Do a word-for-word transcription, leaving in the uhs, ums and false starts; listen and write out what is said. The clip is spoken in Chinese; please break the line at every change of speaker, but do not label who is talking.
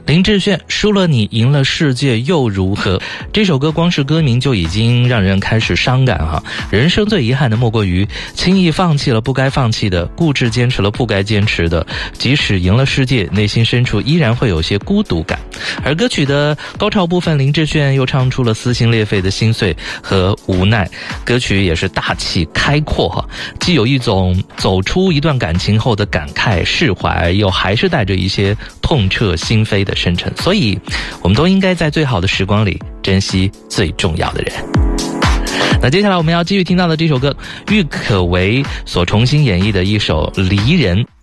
林志炫输了你赢了世界又如何？这首歌光是歌名就已经让人开始伤感哈。人生最遗憾的莫过于轻易放弃了不该放弃的，固执坚持了不该坚持的，即使赢了世界，内心深处依然会有些孤独感。而歌曲的高潮部分，林志炫又唱出了撕心裂肺的心碎和无奈，歌曲也是大气开阔哈，既有一种走出一段感情后的感慨释怀，又还是带着一些痛彻心扉的深沉。所以我们都应该在最好的时光里珍惜最重要的人。那接下来我们要继续听到的这首歌，郁可唯所重新演绎的一首《离人》。